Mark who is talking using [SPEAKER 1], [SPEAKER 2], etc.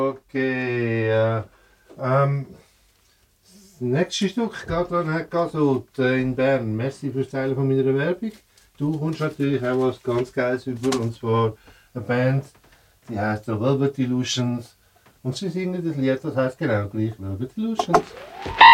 [SPEAKER 1] Okay, das nächste Stück geht an Herrn Gasot in Bern. Merci fürs Teilen von meiner Werbung. Du kommst natürlich auch was ganz Geiles über, und zwar eine Band, die heißt The Velvet Illusions. Und sie singen das Lied, das heißt genau gleich Velvet Illusions.